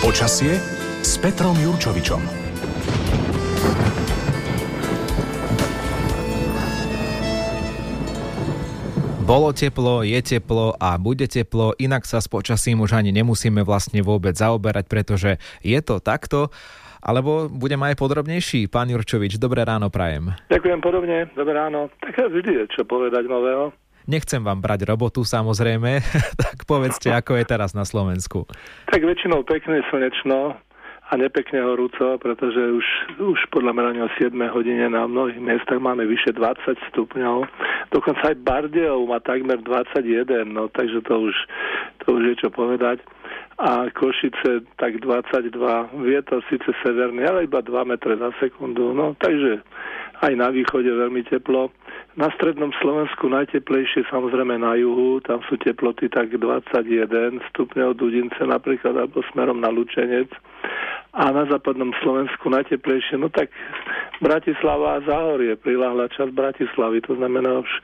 Počasie s Petrom Jurčovičom. Bolo teplo, je teplo a bude teplo, inak sa s počasím už ani nemusíme vlastne vôbec zaoberať, pretože je to takto. Alebo budem aj podrobnejší. Pán Jurčovič, dobré ráno prajem. Ďakujem podobne, dobré ráno. Tak vždy je čo povedať nového. Nechcem vám brať robotu, samozrejme, tak povedzte, ako je teraz na Slovensku. Tak väčšinou pekne slnečno a nepekne horúco, pretože už podľa merania o 7 hodine na mnohých miestach máme vyše 20 stupňov. Dokonca aj Bardejov má takmer 21, no takže to už je čo povedať. A Košice tak 22, vietor síce severný, ale iba 2 metre za sekundu, no takže aj na východe veľmi teplo. Na strednom Slovensku najteplejšie samozrejme na juhu, tam sú teploty tak 21 stupňov Dudince napríklad, alebo smerom na Lučenec. A na západnom Slovensku najteplejšie, no tak Bratislava a Záhorie, priľahla časť Bratislavy, to znamená už